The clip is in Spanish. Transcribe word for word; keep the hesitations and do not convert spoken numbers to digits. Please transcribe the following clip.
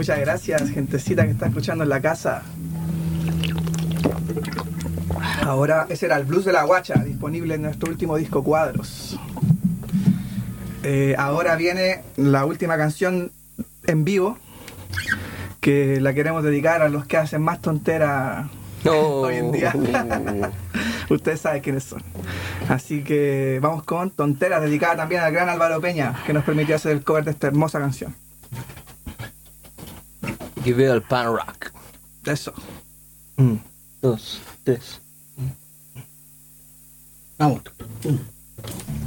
Muchas gracias, gentecita que está escuchando en la casa. Ahora, ese era el Blues de la Guacha, disponible en nuestro último disco Cuadros. Eh, ahora viene la última canción en vivo, que la queremos dedicar a los que hacen más tontera oh. hoy en día. Ustedes saben quiénes son. Así que vamos con Tontera, dedicada también al gran Álvaro Peña, que nos permitió hacer el cover de esta hermosa canción. Que veo el pan rock. Eso. Un, dos, tres. Vamos. Un.